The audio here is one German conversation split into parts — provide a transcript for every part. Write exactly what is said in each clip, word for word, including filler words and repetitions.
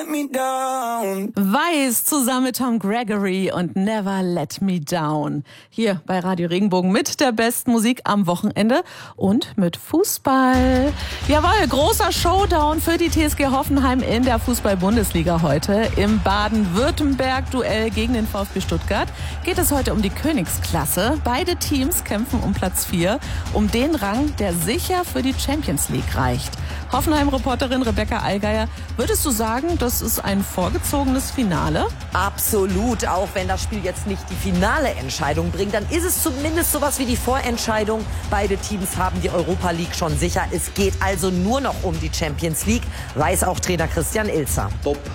me down. Weiß zusammen mit Tom Gregory und Never Let Me Down. Hier bei Radio Regenbogen mit der besten Musik am Wochenende und mit Fußball. Jawohl, großer Showdown für die T S G Hoffenheim in der Fußball-Bundesliga heute. Im Baden-Württemberg-Duell gegen den VfB Stuttgart geht es heute um die Königsklasse. Beide Teams kämpfen um Platz vier, um den Rang, der sicher für die Champions League reicht. Hoffenheim-Reporterin Rebecca Allgeier, würdest du sagen, das ist ein vorgezogenes Finale? Absolut, auch wenn das Spiel jetzt nicht die finale Entscheidung bringt, dann ist es zumindest sowas wie die Vorentscheidung. Beide Teams haben die Europa League schon sicher. Es geht also nur noch um die Champions League, weiß auch Trainer Christian Ilzer.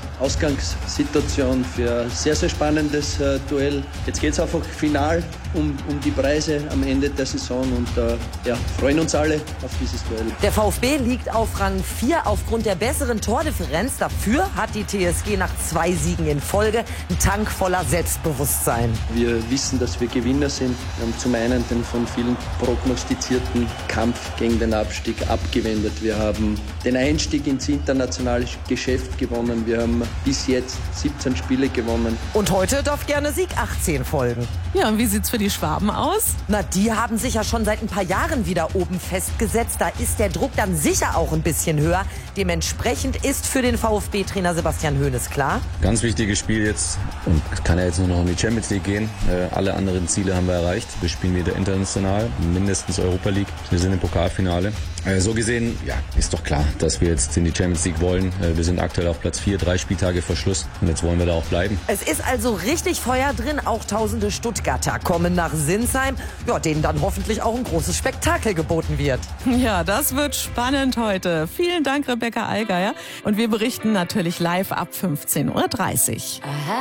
Top-Ausgangssituation für ein sehr, sehr spannendes äh, Duell. Jetzt geht es einfach final um, um die Preise am Ende der Saison und äh, ja, freuen uns alle auf dieses Duell. Der VfB liegt auf Rang vier aufgrund der besseren Tordifferenz. Dafür hat die T S G nach zwei Siegen in Folge einen Tank voller Selbstbewusstsein. Wir wissen, dass wir Gewinner sind. Wir haben zum einen den von vielen prognostizierten Kampf gegen den Abstieg abgewendet. Wir haben den Einstieg ins internationale Geschäft gewonnen. Wir haben bis jetzt siebzehn Spiele gewonnen. Und heute darf gerne Sieg achtzehn folgen. Ja, und wie sieht's für die Schwaben aus? Na, die haben sich ja schon seit ein paar Jahren wieder oben festgesetzt. Da ist der Druck dann sicher auch ein bisschen höher. Dementsprechend ist für den VfB-Trainer Sebastian Hoeneß klar: Ganz wichtiges Spiel jetzt und es kann ja jetzt nur noch um die Champions League gehen. Äh, alle anderen Ziele haben wir erreicht. Wir spielen wieder international, mindestens Europa League. Wir sind im Pokalfinale. Äh, so gesehen, ja, ist doch klar, dass wir jetzt in die Champions League wollen. Äh, wir sind aktuell auf Platz vier, drei Spieltage vor Schluss und jetzt wollen wir da auch bleiben. Es ist also richtig Feuer drin. Auch tausende Stuttgarter kommen nach Sinsheim, ja, denen dann hoffentlich auch ein großes Spektakel geboten wird. Ja, das wird spannend heute. Vielen Dank, Rebecca Allgeier. Und wir berichten natürlich live ab fünfzehn Uhr dreißig.